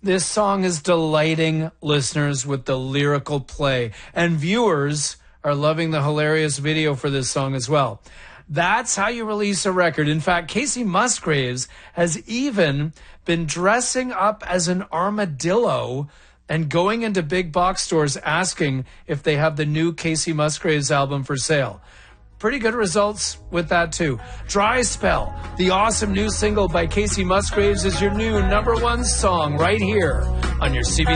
This song is delighting listeners with the lyrical play, and viewers are loving the hilarious video for this song as well. That's how you release a record. In fact, Casey Musgraves has even been dressing up as an armadillo and going into big box stores asking if they have the new Casey Musgraves album for sale. Pretty good results with that too. Dry Spell, the awesome new single by Casey Musgraves, is your new #1 song right here on your CBC